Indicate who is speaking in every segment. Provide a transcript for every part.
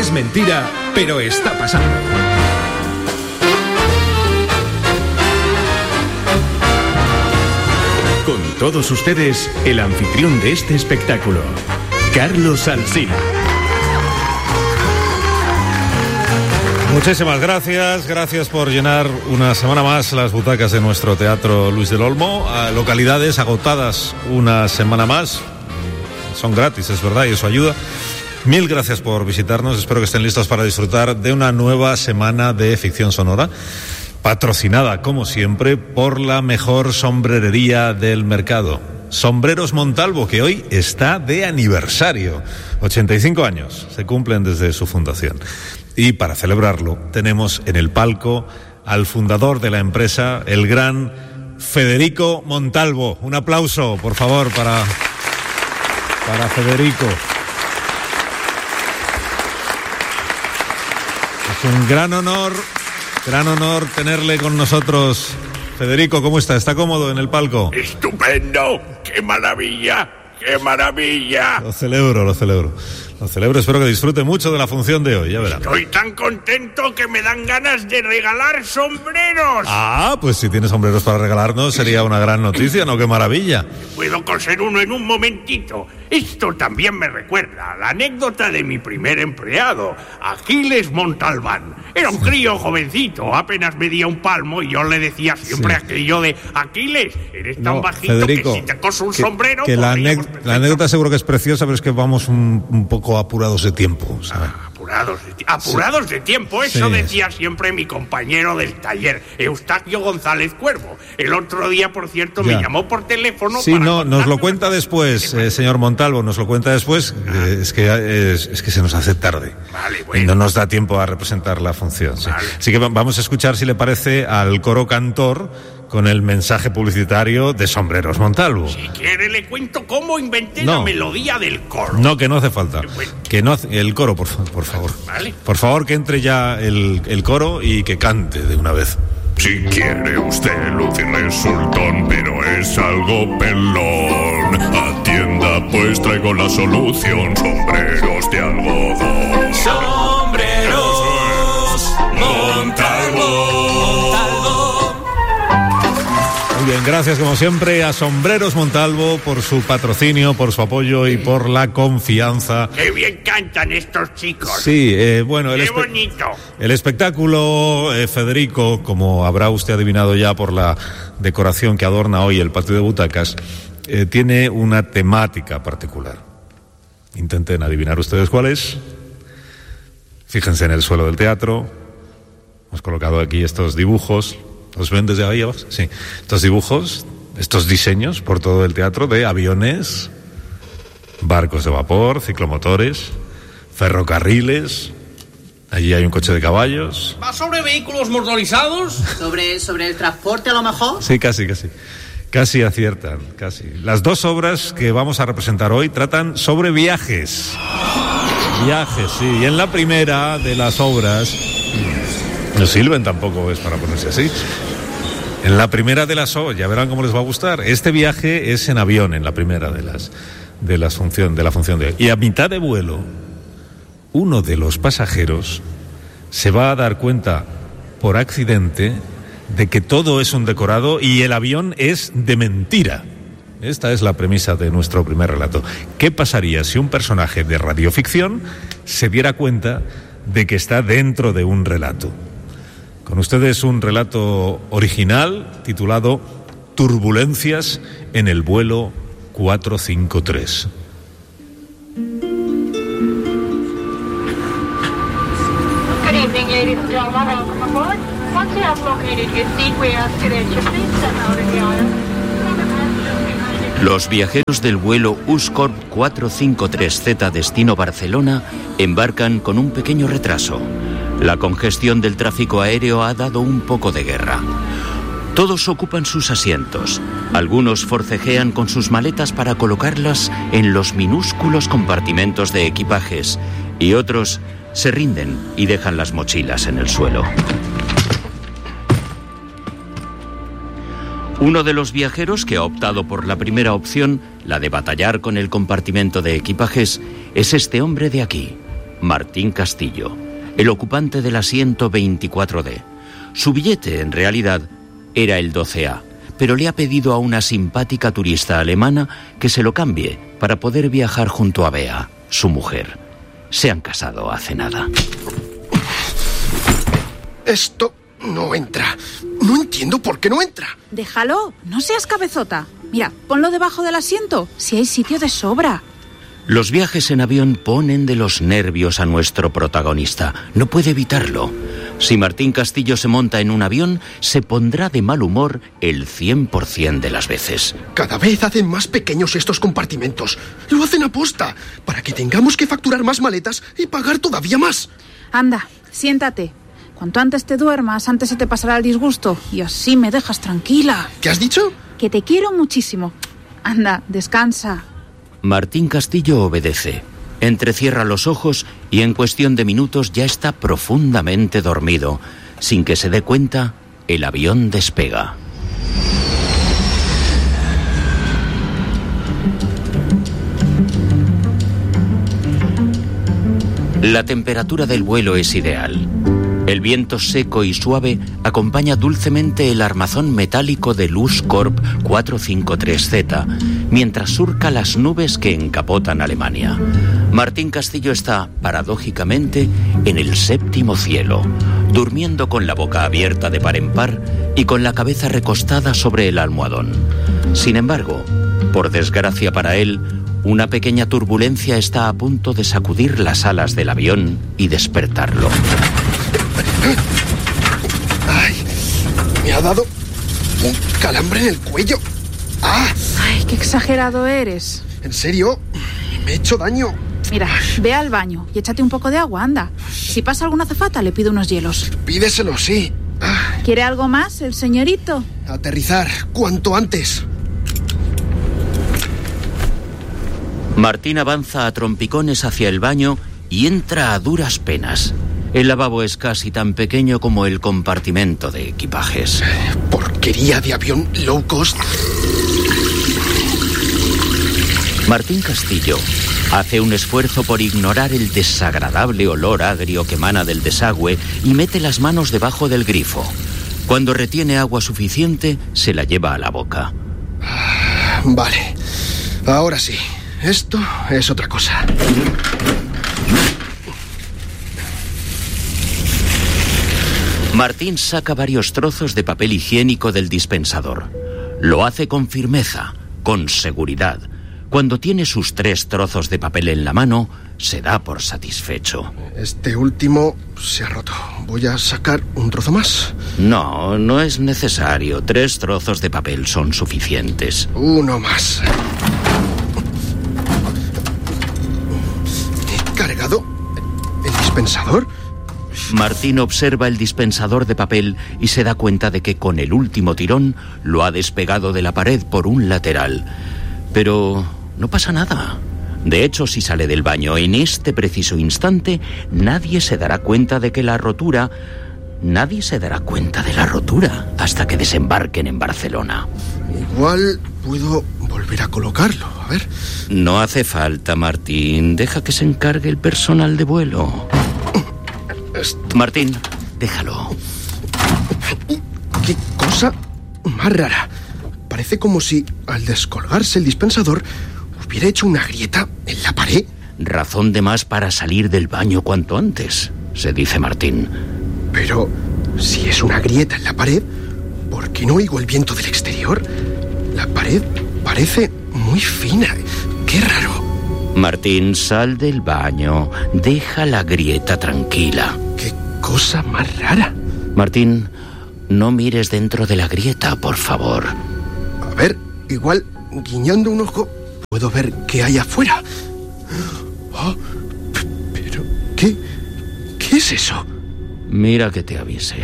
Speaker 1: Es mentira, pero está pasando. Con todos ustedes, el anfitrión de este espectáculo, Carlos Alsina.
Speaker 2: Muchísimas gracias por llenar una semana más las butacas de nuestro Teatro Luis del Olmo. Localidades agotadas una semana más. Son gratis, es verdad, y eso ayuda. Mil gracias por visitarnos. Espero que estén listos para disfrutar de una nueva semana de ficción sonora, patrocinada, como siempre, por la mejor sombrerería del mercado. Sombreros Montalvo, que hoy está de aniversario. 85 años se cumplen desde su fundación. Y para celebrarlo, tenemos en el palco al fundador de la empresa, el gran Federico Montalvo. Un aplauso, por favor, para Federico. Es un gran honor tenerle con nosotros. Federico, ¿cómo está? ¿Está cómodo en el palco?
Speaker 3: ¡Estupendo! ¡Qué maravilla! ¡Qué maravilla!
Speaker 2: Lo celebro. Espero que disfrute mucho de la función de hoy, ya verá.
Speaker 3: Estoy tan contento que me dan ganas de regalar sombreros.
Speaker 2: Ah, pues si tiene sombreros para regalarnos sería una gran noticia, ¿no? ¡Qué maravilla!
Speaker 3: Puedo coser uno en un momentito. Esto también me recuerda a la anécdota de mi primer empleado, Aquiles Montalbán. Era un crío jovencito, apenas medía un palmo y yo le decía siempre aquello de: Aquiles, eres tan bajito, Federico, que si te coso un sombrero...
Speaker 2: Que la anécdota seguro que es preciosa, pero es que vamos un poco apurados de tiempo, ¿sabes?
Speaker 3: Apurados de tiempo, eso decía siempre mi compañero del taller, Eustaquio González Cuervo. El otro día, por cierto, me llamó por teléfono.
Speaker 2: Sí, nos lo cuenta después, señor Montalvo, nos lo cuenta después. Es que se nos hace tarde.
Speaker 3: Vale, bueno.
Speaker 2: Y no nos da tiempo a representar la función. Sí. Vale. Así que vamos a escuchar, si le parece, al coro cantor con el mensaje publicitario de Sombreros Montalvo.
Speaker 3: Si quiere le cuento cómo inventé la melodía del coro.
Speaker 2: No, que no hace falta. El coro, por favor.
Speaker 3: Vale.
Speaker 2: Por favor, que entre ya el coro y que cante de una vez.
Speaker 4: Si quiere usted lucir resultón, pero es algo pelón, atienda, pues traigo la solución: sombreros de algodón.
Speaker 5: Sombreros Montalvo.
Speaker 2: Muy bien, gracias como siempre a Sombreros Montalvo por su patrocinio, por su apoyo y por la confianza.
Speaker 3: ¡Qué bien cantan estos chicos!
Speaker 2: Sí, bueno...
Speaker 3: ¡Qué bonito!
Speaker 2: El espectáculo, Federico, como habrá usted adivinado ya por la decoración que adorna hoy el patio de butacas, tiene una temática particular. Intenten adivinar ustedes cuál es. Fíjense en el suelo del teatro. Hemos colocado aquí estos dibujos. ¿Los ven desde ahí abajo? Sí. Estos dibujos, estos diseños por todo el teatro de aviones, barcos de vapor, ciclomotores, ferrocarriles. Allí hay un coche de caballos.
Speaker 6: ¿Va sobre vehículos motorizados?
Speaker 7: ¿Sobre el transporte a lo mejor?
Speaker 2: Sí, casi. Casi aciertan, casi. Las dos obras que vamos a representar hoy tratan sobre viajes. Viajes, sí. Y en la primera de las obras... No sirven tampoco, es para ponerse así. En la primera de las obras, ya verán cómo les va a gustar. Este viaje es en avión, en la primera de la función de hoy. Y a mitad de vuelo, uno de los pasajeros se va a dar cuenta por accidente de que todo es un decorado y el avión es de mentira. Esta es la premisa de nuestro primer relato. ¿Qué pasaría si un personaje de radioficción se diera cuenta de que está dentro de un relato? Con ustedes un relato original titulado Turbulencias en el vuelo 453.
Speaker 8: Good evening, ladies and gentlemen. Welcome aboard. Once you have located your seat, we ask you that you please step out of the aisle.
Speaker 9: Los viajeros del vuelo Uscorp 453Z destino Barcelona embarcan con un pequeño retraso. La congestión del tráfico aéreo ha dado un poco de guerra. Todos ocupan sus asientos. Algunos forcejean con sus maletas para colocarlas en los minúsculos compartimentos de equipajes y otros se rinden y dejan las mochilas en el suelo. Uno de los viajeros que ha optado por la primera opción, la de batallar con el compartimento de equipajes, es este hombre de aquí, Martín Castillo, el ocupante del asiento 24D. Su billete, en realidad, era el 12A, pero le ha pedido a una simpática turista alemana que se lo cambie para poder viajar junto a Bea, su mujer. Se han casado hace nada.
Speaker 10: Esto no entra. No entiendo por qué no entra.
Speaker 11: Déjalo, no seas cabezota. Mira, ponlo debajo del asiento, si hay sitio de sobra.
Speaker 9: Los viajes en avión ponen de los nervios a nuestro protagonista. No puede evitarlo. Si Martín Castillo se monta en un avión, se pondrá de mal humor el 100% de las veces.
Speaker 10: Cada vez hacen más pequeños estos compartimentos. Lo hacen aposta, para que tengamos que facturar más maletas y pagar todavía más.
Speaker 11: Anda, siéntate. Cuanto antes te duermas, antes se te pasará el disgusto. Y así me dejas tranquila.
Speaker 10: ¿Qué has dicho?
Speaker 11: Que te quiero muchísimo. Anda, descansa.
Speaker 9: Martín Castillo obedece. Entrecierra los ojos y en cuestión de minutos ya está profundamente dormido. Sin que se dé cuenta, el avión despega. La temperatura del vuelo es ideal. El viento seco y suave acompaña dulcemente el armazón metálico del Uscorp 453Z, mientras surca las nubes que encapotan Alemania. Martín Castillo está, paradójicamente, en el séptimo cielo, durmiendo con la boca abierta de par en par y con la cabeza recostada sobre el almohadón. Sin embargo, por desgracia para él, una pequeña turbulencia está a punto de sacudir las alas del avión y despertarlo.
Speaker 10: ¡Ay! Me ha dado un calambre en el cuello. ¡Ah!
Speaker 11: Ay, qué exagerado eres.
Speaker 10: ¿En serio? Me he hecho daño.
Speaker 11: Mira, ve al baño y échate un poco de agua, anda. Si pasa alguna azafata, le pido unos hielos.
Speaker 10: Pídeselo, sí. Ah.
Speaker 11: ¿Quiere algo más, el señorito?
Speaker 10: Aterrizar, cuanto antes.
Speaker 9: Martín avanza a trompicones hacia el baño y entra a duras penas. El lavabo es casi tan pequeño como el compartimento de equipajes.
Speaker 10: Porquería de avión low cost.
Speaker 9: Martín Castillo hace un esfuerzo por ignorar el desagradable olor agrio que emana del desagüe y mete las manos debajo del grifo. Cuando retiene agua suficiente, se la lleva a la boca.
Speaker 10: Vale, ahora sí. Esto es otra cosa.
Speaker 9: Martín saca varios trozos de papel higiénico del dispensador. Lo hace con firmeza, con seguridad. Cuando tiene sus 3 trozos de papel en la mano, se da por satisfecho.
Speaker 10: Este último se ha roto. Voy a sacar un trozo más.
Speaker 9: No, no es necesario. 3 trozos de papel son suficientes.
Speaker 10: Uno más. ¿He cargado el dispensador?
Speaker 9: Martín observa el dispensador de papel y se da cuenta de que con el último tirón lo ha despegado de la pared por un lateral. Pero no pasa nada. De hecho, si sale del baño en este preciso instante, nadie se dará cuenta de la rotura hasta que desembarquen en Barcelona.
Speaker 10: Igual puedo volver a colocarlo, a ver.
Speaker 9: No hace falta, Martín. Deja que se encargue el personal de vuelo. Martín, déjalo.
Speaker 10: Qué cosa más rara. Parece como si, al descolgarse el dispensador, hubiera hecho una grieta en la pared.
Speaker 9: Razón de más para salir del baño cuanto antes, se dice Martín.
Speaker 10: Pero, si es una grieta en la pared, ¿por qué no oigo el viento del exterior? La pared parece muy fina. Qué raro.
Speaker 9: Martín, sal del baño. Deja la grieta tranquila.
Speaker 10: Qué cosa más rara.
Speaker 9: Martín, no mires dentro de la grieta, por favor.
Speaker 10: A ver, igual, guiñando un ojo, puedo ver qué hay afuera. Oh, pero, ¿qué es eso?
Speaker 9: Mira que te avise.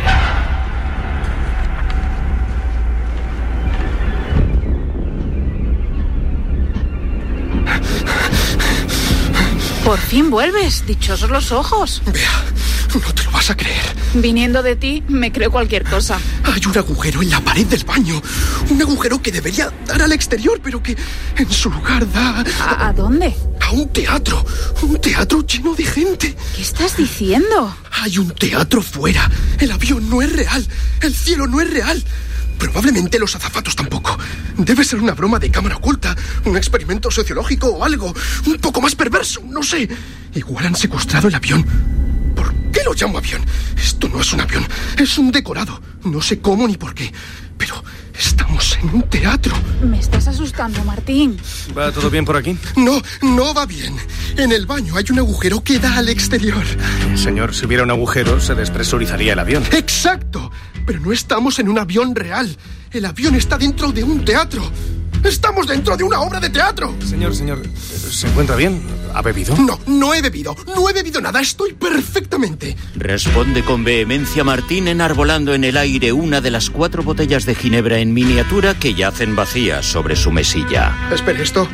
Speaker 11: Por fin vuelves, dichosos los ojos.
Speaker 10: Vea, no te lo vas a creer.
Speaker 11: Viniendo de ti, me creo cualquier cosa.
Speaker 10: Hay un agujero en la pared del baño. Un agujero que debería dar al exterior, pero que en su lugar da...
Speaker 11: ¿A dónde?
Speaker 10: A un teatro. Un teatro lleno de gente.
Speaker 11: ¿Qué estás diciendo?
Speaker 10: Hay un teatro fuera. El avión no es real. El cielo no es real. Probablemente los azafatos tampoco. Debe ser una broma de cámara oculta, un experimento sociológico o algo un poco más perverso, no sé. Igual han secuestrado el avión. ¿Por qué lo llamo avión? Esto no es un avión, es un decorado. No sé cómo ni por qué, pero estamos en un teatro.
Speaker 11: Me estás asustando, Martín.
Speaker 12: ¿Va todo bien por aquí?
Speaker 10: No va bien. En el baño hay un agujero que da al exterior.
Speaker 12: Señor, si hubiera un agujero, se despresurizaría el avión.
Speaker 10: ¡Exacto! Pero no estamos en un avión real. El avión está dentro de un teatro. ¡Estamos dentro de una obra de teatro!
Speaker 12: Señor, ¿se encuentra bien? ¿Ha bebido?
Speaker 10: No he bebido. No he bebido nada. Estoy perfectamente.
Speaker 9: Responde con vehemencia Martín, enarbolando en el aire una de las 4 botellas de ginebra en miniatura que yacen vacías sobre su mesilla.
Speaker 10: Espere, esto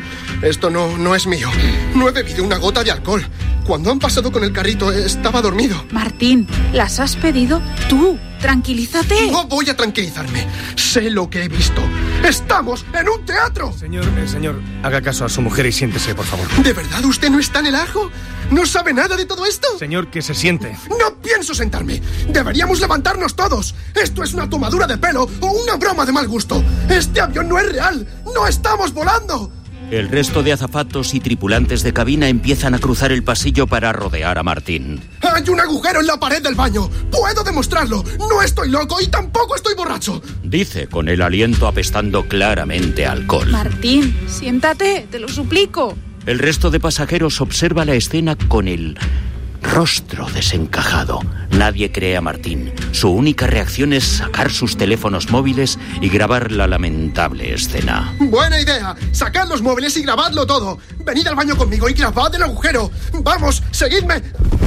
Speaker 10: no es mío. No he bebido una gota de alcohol. Cuando han pasado con el carrito estaba dormido.
Speaker 11: Martín, ¿las has pedido tú? Tranquilízate.
Speaker 10: No voy a tranquilizarme. Sé lo que he visto. ¡Estamos en un teatro!
Speaker 12: Señor, haga caso a su mujer y siéntese, por favor.
Speaker 10: ¿De verdad usted no está en el ajo? ¿No sabe nada de todo esto?
Speaker 12: Señor, que se siente.
Speaker 10: No pienso sentarme. Deberíamos levantarnos todos. Esto es una tomadura de pelo o una broma de mal gusto. Este avión no es real. ¡No estamos volando!
Speaker 9: El resto de azafatos y tripulantes de cabina empiezan a cruzar el pasillo para rodear a Martín.
Speaker 10: ¡Hay un agujero en la pared del baño! ¡Puedo demostrarlo! ¡No estoy loco y tampoco estoy borracho!
Speaker 9: Dice con el aliento apestando claramente a alcohol.
Speaker 11: Martín, siéntate, te lo suplico.
Speaker 9: El resto de pasajeros observa la escena con el rostro desencajado. Nadie cree a Martín. Su única reacción es sacar sus teléfonos móviles y grabar la lamentable escena.
Speaker 10: ¡Buena idea! ¡Sacad los móviles y grabadlo todo! ¡Venid al baño conmigo y grabad el agujero! ¡Vamos, seguidme!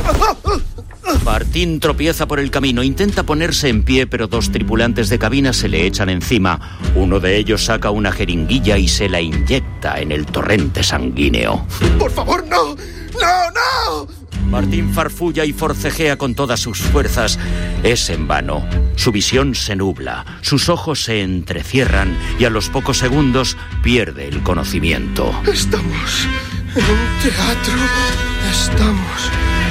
Speaker 9: Martín tropieza por el camino, intenta ponerse en pie, pero 2 tripulantes de cabina se le echan encima. Uno de ellos saca una jeringuilla y se la inyecta en el torrente sanguíneo.
Speaker 10: ¡Por favor, no! ¡No!
Speaker 9: Martín farfulla y forcejea con todas sus fuerzas. Es en vano. Su visión se nubla, sus ojos se entrecierran y a los pocos segundos pierde el conocimiento.
Speaker 10: Estamos en un teatro. Estamos